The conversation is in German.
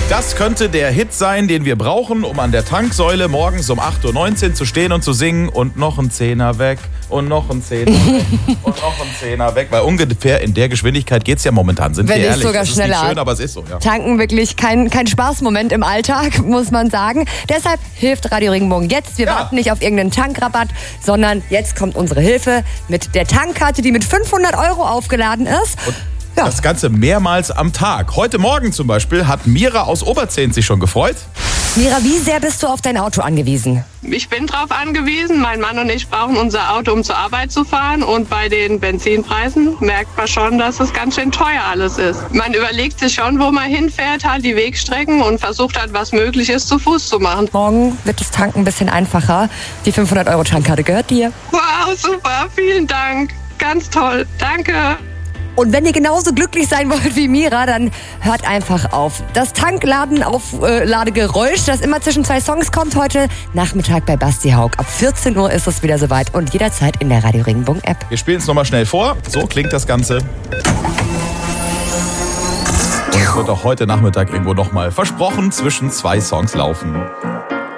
Das könnte der Hit sein, den wir brauchen, um an der Tanksäule morgens um 8.19 Uhr zu stehen und zu singen und noch ein Zehner weg und noch ein Zehner weg und noch ein Zehner weg. Weil ungefähr in der Geschwindigkeit geht es ja momentan, sind wir ehrlich. Wenn nicht sogar schneller. Das ist nicht schön, aber es ist so. Ja. Tanken wirklich kein Spaßmoment im Alltag, muss man sagen. Deshalb hilft Radio Regenbogen jetzt. Wir warten nicht auf irgendeinen Tankrabatt, sondern jetzt kommt unsere Hilfe mit der Tankkarte, die mit 500 € aufgeladen ist. Und das Ganze mehrmals am Tag. Heute Morgen zum Beispiel hat Mira aus Oberzehn sich schon gefreut. Mira, wie sehr bist du auf dein Auto angewiesen? Ich bin drauf angewiesen. Mein Mann und ich brauchen unser Auto, um zur Arbeit zu fahren. Und bei den Benzinpreisen merkt man schon, dass es ganz schön teuer alles ist. Man überlegt sich schon, wo man hinfährt, halt die Wegstrecken und versucht halt, was möglich ist, zu Fuß zu machen. Morgen wird das Tanken ein bisschen einfacher. Die 500 € Tankkarte gehört dir. Wow, super. Vielen Dank. Ganz toll. Danke. Und wenn ihr genauso glücklich sein wollt wie Mira, dann hört einfach auf. Das Tankladegeräusch, das immer zwischen 2 Songs kommt, heute Nachmittag bei Basti Haug. Ab 14 Uhr ist es wieder soweit und jederzeit in der Radio Regenbogen App. Wir spielen es nochmal schnell vor. So klingt das Ganze. Und es wird auch heute Nachmittag irgendwo nochmal versprochen zwischen 2 Songs laufen.